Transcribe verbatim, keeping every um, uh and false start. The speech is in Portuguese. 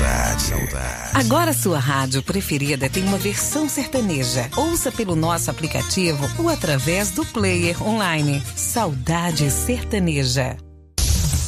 saudade, saudade. Agora sua rádio preferida tem uma versão sertaneja. Ouça pelo nosso aplicativo ou através do player online. Saudade Sertaneja.